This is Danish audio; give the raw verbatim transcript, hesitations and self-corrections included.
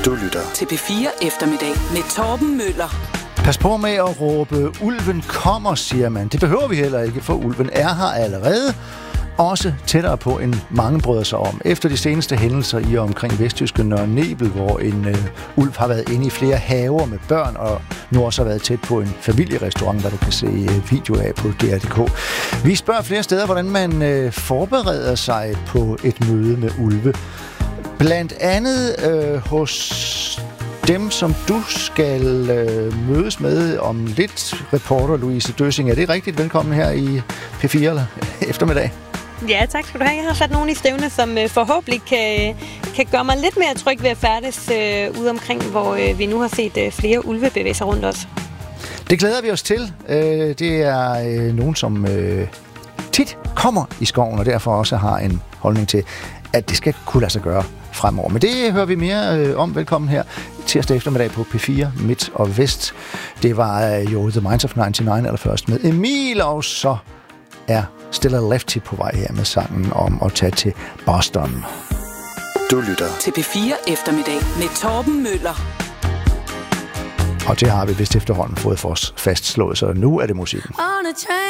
Du lytter til P fire Eftermiddag med Torben Møller. Pas på med at råbe, ulven kommer, siger man. Det behøver vi heller ikke, for ulven er her allerede. Også tættere på, end mange bryder sig om. Efter de seneste hændelser i og omkring vestjyske Nørre Nebel, hvor en øh, ulv har været inde i flere haver med børn, og nu også har været tæt på en familierestaurant, hvad du kan se øh, video af på D R punktum d k. Vi spørger flere steder, hvordan man øh, forbereder sig på et møde med ulve. Blandt andet øh, hos dem, som du skal øh, mødes med om lidt, reporter Louise Døssing. Er det rigtigt? Velkommen her i P fire eller eftermiddag. Ja, tak skal du have. Jeg har sat nogen i stævne, som øh, forhåbentlig kan, kan gøre mig lidt mere tryg ved at færdes øh, ude omkring, hvor øh, vi nu har set øh, flere ulve bevæge sig rundt os. Det glæder vi os til. Øh, det er øh, nogen, som øh, tit kommer i skoven, og derfor også har en holdning til, at det skal kunne lade sig gøre fremover. Men det hører vi mere øh, om. Velkommen her tirsdag eftermiddag på P fire Midt og Vest. Det var øh, jo The Minds of nioghalvfems allerførst med Emil, og så er Stella Lefty på vej her med sangen om at tage til Boston. Du lytter til P fire Eftermiddag med Torben Møller. Og det har vi vist efterhånden fået for os fastslået, så nu er det musikken.